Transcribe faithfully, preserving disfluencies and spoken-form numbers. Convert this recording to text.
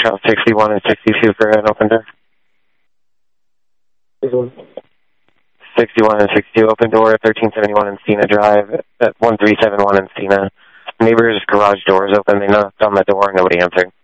Charles sixty-one and sixty-two for an open door. sixty-one and sixty-two open door, thirteen seventy-one Encina Drive at one three seven one Encina. Neighbor's garage door is open. They knocked on the door. Nobody answered.